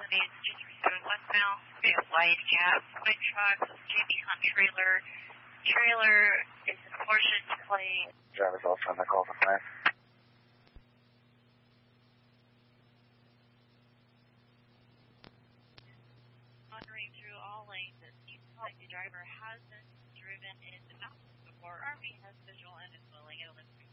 Needs 237 westbound. We have wide gap, quick truck, JB Hunt trailer. Trailer is a portion plate. Driver's also on the call for 5. Wandering through all lanes, it seems like the driver hasn't driven in the mountains before. RV has visual and is willing and